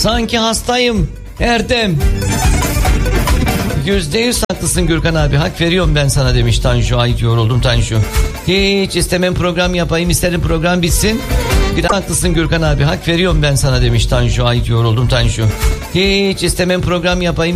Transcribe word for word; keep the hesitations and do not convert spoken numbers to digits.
Sanki hastayım Erdem. Yüzde yüz haklısın Gürkan abi, hak veriyorum ben sana demiş Tanju. Ay yoruldum Tanju. Hiç istemem program yapayım, isterim program bitsin. Bir de haklısın Gürkan abi, hak veriyorum ben sana demiş Tanju. Ay yoruldum Tanju. Hiç istemem program yapayım.